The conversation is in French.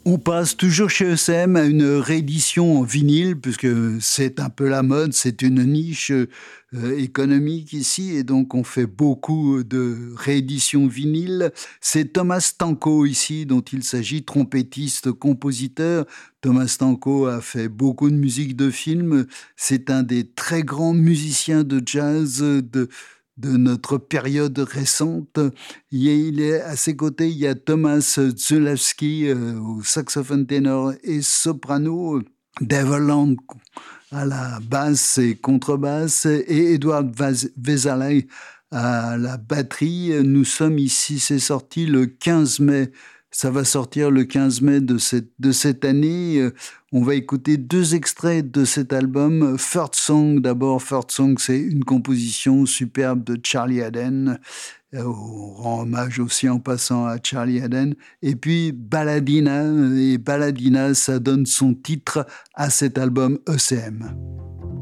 On passe toujours chez ECM à une réédition en vinyle, puisque c'est un peu la mode, c'est une niche économique ici, et donc on fait beaucoup de rééditions vinyle. C'est Thomas Stanko ici, dont il s'agit, trompettiste, compositeur. Thomas Stanko a fait beaucoup de musique de film. C'est un des très grands musiciens de jazz de notre période récente. Il est à ses côtés, il y a Thomas Zulawski au saxophone ténor et soprano, Dave Land à la basse et contrebasse et Edward Vesalay à la batterie. Nous sommes ici, c'est sorti le 15 mai. Ça va sortir le 15 mai de cette année. On va écouter deux extraits de cet album. Third Song, d'abord. Third Song, c'est une composition superbe de Charlie Haden. On rend hommage aussi en passant à Charlie Haden. Et puis Balladina. Et Balladina, ça donne son titre à cet album ECM.